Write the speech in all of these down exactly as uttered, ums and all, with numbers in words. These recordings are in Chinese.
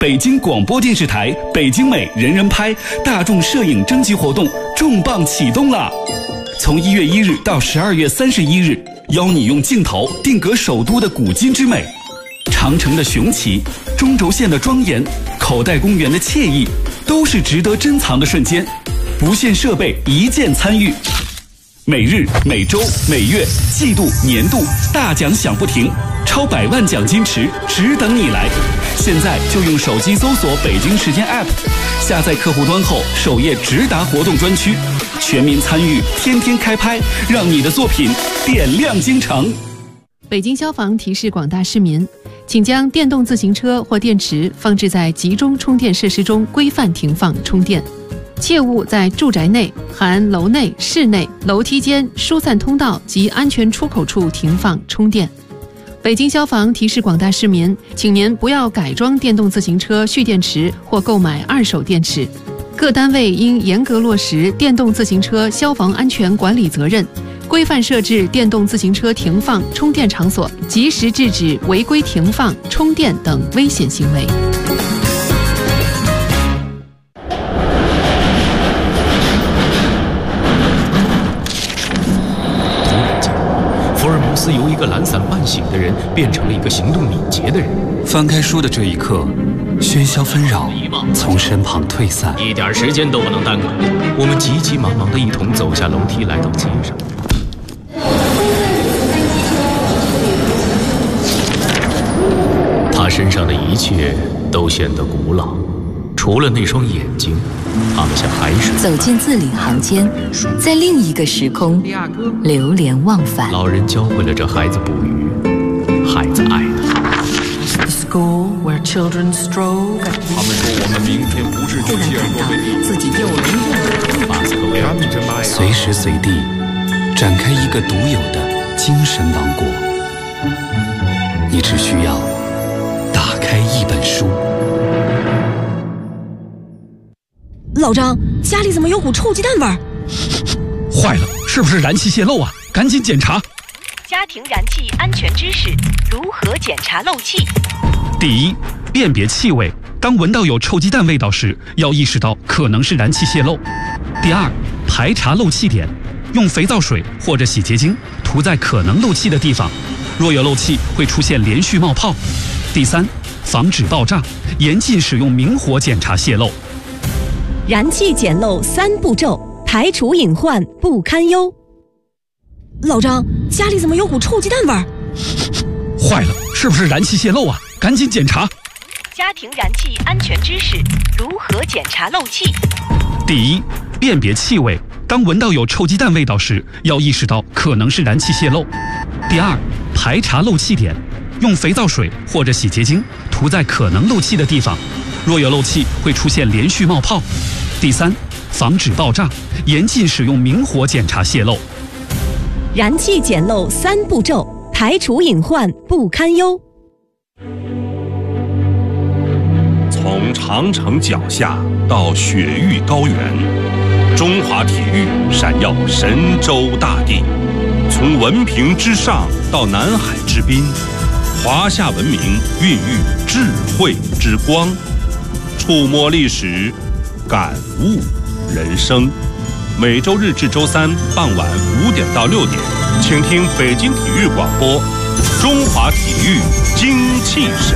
北京广播电视台北京美人人拍大众摄影征集活动重磅启动了！从一月一日到十二月三十一日，邀你用镜头定格首都的古今之美，长城的雄奇，中轴线的庄严，口袋公园的惬意，都是值得珍藏的瞬间。不限设备，一键参与。每日、每周、每月、季度、年度大奖响不停，超百万奖金池只等你来！现在就用手机搜索北京时间 App， 下载客户端后，首页直达活动专区，全民参与，天天开拍，让你的作品点亮京城。 北京消防提示广大市民，请将电动自行车或电池放置在集中充电设施中规范停放充电，切勿在住宅内（含楼内、室内、楼梯间、疏散通道及安全出口处）停放充电。北京消防提示广大市民，请您不要改装电动自行车蓄电池或购买二手电池。各单位应严格落实电动自行车消防安全管理责任，规范设置电动自行车停放充电场所，及时制止违规停放、充电等危险行为。 似由一个懒散慢醒的人变成了一个行动敏捷的人。 翻开书的这一刻，喧嚣纷扰从身旁退散， 一点时间都不能耽搁。我们急急忙忙地一同走下楼梯，来到街上。他身上的一切都显得古老，除了那双眼睛，它们像海水。 走进字里行间，在另一个时空流连忘返。 老人教会了这孩子捕鱼，孩子爱他。 他们说我们明天不是去切尔诺贝利， 自己诱人马斯克维尔随时随地展开一个独有的精神王国。你只需要打开一本书。 老张，家里怎么有股臭鸡蛋味儿？ 坏了，是不是燃气泄漏啊？赶紧检查。 家庭燃气安全知识：如何检查漏气？ 第一，辨别气味，当闻到有臭鸡蛋味道时，要意识到可能是燃气泄漏。第二，排查漏气点，用肥皂水或者洗洁精涂在可能漏气的地方，若有漏气会出现连续冒泡。第三，防止爆炸，严禁使用明火检查泄漏。 燃气检漏三步骤，排除隐患不堪忧。老张，家里怎么有股臭鸡蛋味儿？ 坏了，是不是燃气泄漏啊？赶紧检查。 家庭燃气安全知识：如何检查漏气？ 第一，辨别气味，当闻到有臭鸡蛋味道时，要意识到可能是燃气泄漏。第二，排查漏气点，用肥皂水或者洗洁精涂在可能漏气的地方，若有漏气会出现连续冒泡。第三，防止爆炸，严禁使用明火检查泄漏。 燃气检漏三步骤，排除隐患不堪忧。 从长城脚下到雪域高原，中华体育闪耀神州大地；从文凭之上到南海之滨，华夏文明孕育智慧之光。触摸历史，感悟人生。每周日至周三傍晚五点到六点，请听北京体育广播《中华体育精气神》。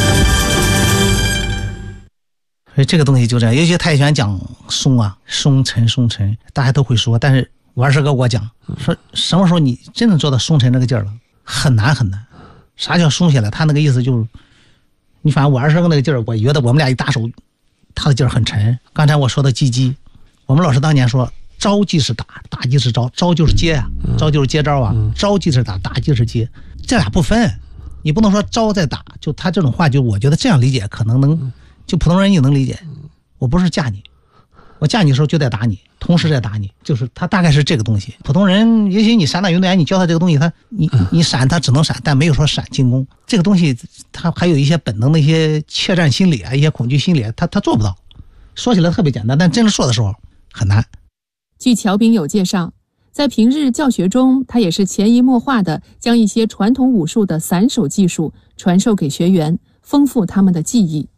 所以这个东西就这样，尤其太喜欢讲松啊，松沉松沉，大家都会说。但是我二师哥给我讲，说什么时候你真正做到松沉这个劲儿了，很难很难。啥叫松下来？他那个意思就是，你反正我二师哥那个劲儿，我觉得我们俩一打手，他的劲儿很沉。刚才我说的击击，我们老师当年说，招即是打，打即是招，招就是接啊，招就是接招啊，招即是打，打即是接，这俩不分。你不能说招再打，就他这种话，就我觉得这样理解可能能。就普通人也能理解，我不是架你，我架你的时候就在打你，同时在打你，就是他大概是这个东西。普通人也许你散打运动员，你教他这个东西，他你你闪他只能闪，但没有说闪进攻这个东西，他还有一些本能的一些怯战心理啊，一些恐惧心理，他他做不到。说起来特别简单，但真正说的时候很难。 据乔炳友介绍，在平日教学中，他也是潜移默化地将一些传统武术的散手技术传授给学员，丰富他们的技艺。